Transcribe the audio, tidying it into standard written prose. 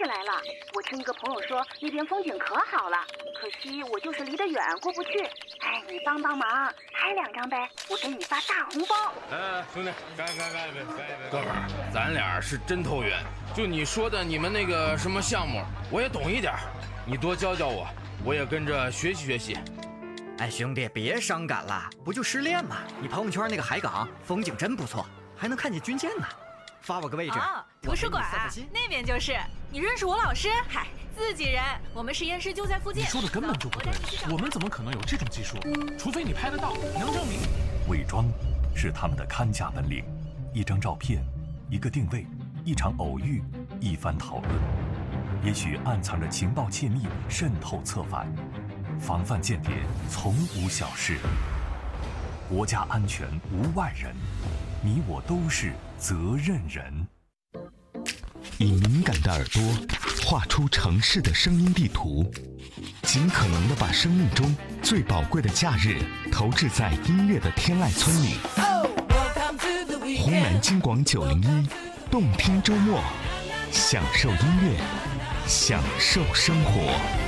来了。我听一个朋友说那边风景可好了，可惜我就是离得远过不去。哎，你帮帮忙，拍2张呗，我给你发大红包。 兄弟，干！哥们儿，咱俩是真投缘。就你说的你们那个什么项目，我也懂一点，你多教教我，我也跟着学习。 哎，兄弟，别伤感了，不就失恋吗？你朋友圈那个海港风景真不错，还能看见军舰呢。发我个位置。 图书馆那边就是。你认识我老师？嗨，自己人，我们实验室就在附近。 你说的根本就不对，我们怎么可能有这种技术？除非你拍得到，能证明。 伪装是他们的看家本领，一张照片，一个定位，一场偶遇，一番讨论，也许暗藏着情报窃密，渗透策反。防范间谍从无小事，国家安全无外人，你我都是责任人。 以敏感的耳朵画出城市的声音地图，尽可能的把生命中最宝贵的假日投掷在音乐的天籁村里。湖南京广901，动听周末，享受音乐，享受生活。